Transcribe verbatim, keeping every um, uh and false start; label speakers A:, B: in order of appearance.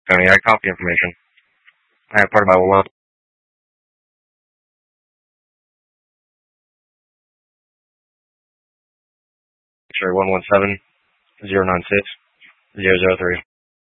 A: County. I copy information. I have part of my one. X-ray one one seven zero nine six zero zero three.